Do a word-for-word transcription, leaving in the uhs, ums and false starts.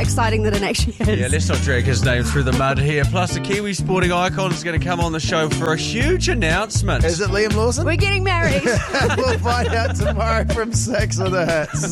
exciting than it actually is. Yeah, let's not drag his name through the mud here. Plus, a Kiwi sporting icon is going to come on the show for a huge announcement. Is it Liam Lawson? We're getting married. We'll find out tomorrow from six on the Hits.